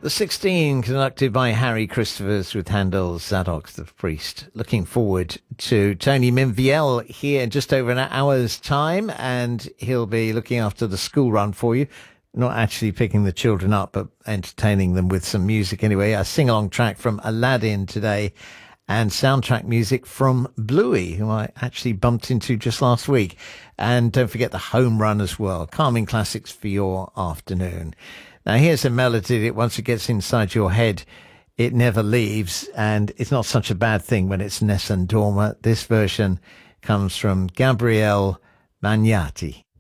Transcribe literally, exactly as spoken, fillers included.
The sixteen, conducted by Harry Christophers with Handel's Zadok the Priest. Looking forward to Tony Minviel here in just over an hour's time, and he'll be looking after the school run for you. Not actually picking the children up, but entertaining them with some music anyway. A sing-along track from Aladdin today, and soundtrack music from Bluey, who I actually bumped into just last week. And don't forget the home run as well. Calming classics for your afternoon. Now, here's a melody that once it gets inside your head, it never leaves, and it's not such a bad thing when it's Nessun Dorma. This version comes from Gabriele Magnati.